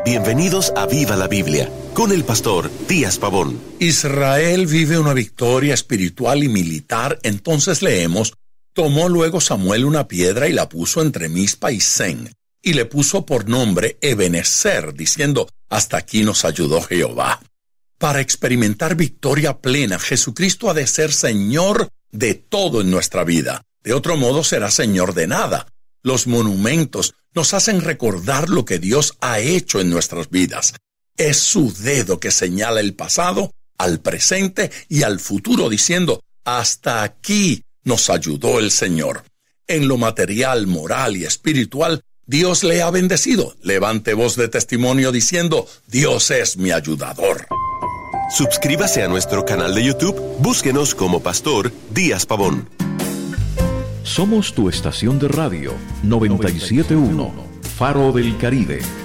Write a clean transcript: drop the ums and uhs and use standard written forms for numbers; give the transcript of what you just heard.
Bienvenidos a Viva la Biblia, con el pastor Díaz Pavón. Israel vive una victoria espiritual y militar, entonces leemos: tomó luego Samuel una piedra y la puso entre Mizpa y Sen, y le puso por nombre Ebenezer, diciendo: hasta aquí nos ayudó Jehová. Para experimentar victoria plena, Jesucristo ha de ser Señor de todo en nuestra vida. De otro modo será Señor de nada. Los monumentos nos hacen recordar lo que Dios ha hecho en nuestras vidas. Es su dedo que señala el pasado, al presente y al futuro, diciendo: hasta aquí nos ayudó el Señor. En lo material, moral y espiritual, Dios le ha bendecido. Levante voz de testimonio diciendo: Dios es mi ayudador. Suscríbase a nuestro canal de YouTube. Búsquenos como Pastor Díaz Pavón. Somos tu estación de radio 97.1, Faro del Caribe.